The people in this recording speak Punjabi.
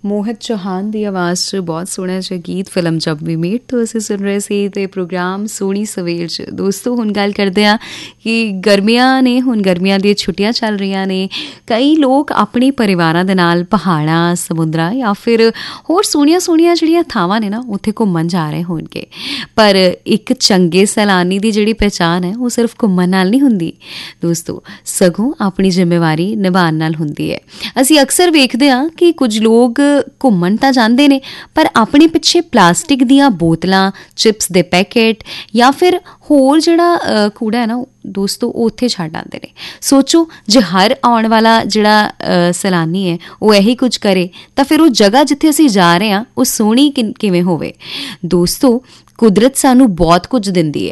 ਮੋਹਿਤ ਚੌਹਾਨ ਦੀ ਆਵਾਜ਼ 'ਚ ਬਹੁਤ ਸੋਹਣਾ ਜਿਹਾ ਗੀਤ ਫਿਲਮ ਜਬ ਵੀ ਮੇਟ ਤੋਂ ਅਸੀਂ ਸੁਣ ਰਹੇ ਸੀ ਅਤੇ ਪ੍ਰੋਗਰਾਮ ਸੋਹਣੀ ਸਵੇਰ 'ਚ। ਦੋਸਤੋ ਹੁਣ ਗੱਲ ਕਰਦੇ ਹਾਂ ਕਿ ਗਰਮੀਆਂ ਨੇ, ਹੁਣ ਗਰਮੀਆਂ ਦੀਆਂ ਛੁੱਟੀਆਂ ਚੱਲ ਰਹੀਆਂ ਨੇ। ਕਈ ਲੋਕ ਆਪਣੇ ਪਰਿਵਾਰਾਂ ਦੇ ਨਾਲ ਪਹਾੜਾਂ, ਸਮੁੰਦਰਾਂ ਜਾਂ ਫਿਰ ਹੋਰ ਸੋਹਣੀਆਂ ਸੋਹਣੀਆਂ ਜਿਹੜੀਆਂ ਥਾਵਾਂ ਨੇ ਨਾ ਉੱਥੇ ਘੁੰਮਣ ਜਾ ਰਹੇ ਹੋਣਗੇ। ਪਰ ਇੱਕ ਚੰਗੇ ਸੈਲਾਨੀ ਦੀ ਜਿਹੜੀ ਪਹਿਚਾਣ ਹੈ ਉਹ ਸਿਰਫ ਘੁੰਮਣ ਨਾਲ ਨਹੀਂ ਹੁੰਦੀ ਦੋਸਤੋ, ਸਗੋਂ ਆਪਣੀ ਜ਼ਿੰਮੇਵਾਰੀ ਨਿਭਾਉਣ ਨਾਲ ਹੁੰਦੀ ਹੈ। ਅਸੀਂ ਅਕਸਰ ਵੇਖਦੇ ਹਾਂ ਕਿ ਕੁਝ ਲੋਕ ਘੁੰਮਣ ਤਾਂ ਜਾਂਦੇ ਨੇ ਪਰ ਆਪਣੇ ਪਿੱਛੇ ਪਲਾਸਟਿਕ ਦੀਆਂ ਬੋਤਲਾਂ, ਚਿਪਸ ਦੇ ਪੈਕੇਟ ਜਾਂ ਫਿਰ ਹੋਰ ਜਿਹੜਾ ਕੂੜਾ ਹੈ ਨਾ ਦੋਸਤੋ ਉਹ ਉੱਥੇ ਛੱਡ ਆਉਂਦੇ ਨੇ। ਸੋਚੋ ਜੇ ਹਰ ਆਉਣ ਵਾਲਾ ਜਿਹੜਾ ਸੈਲਾਨੀ ਹੈ ਉਹ ਇਹੀ ਕੁਝ ਕਰੇ ਤਾਂ ਫਿਰ ਉਹ ਜਗ੍ਹਾ ਜਿੱਥੇ ਅਸੀਂ ਜਾ ਰਹੇ ਹਾਂ ਉਹ ਸੋਹਣੀ ਕਿਵੇਂ ਹੋਵੇ। ਦੋਸਤੋ ਕੁਦਰਤ ਸਾਨੂੰ ਬਹੁਤ ਕੁਝ ਦਿੰਦੀ ਹੈ